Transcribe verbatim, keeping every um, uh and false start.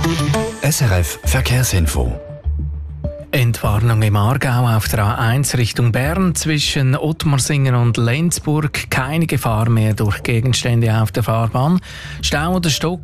S R F Verkehrsinfo. Entwarnung im Aargau auf der A eins Richtung Bern zwischen Ottmarsingen und Lenzburg. Keine Gefahr mehr durch Gegenstände auf der Fahrbahn. Stau oder Stock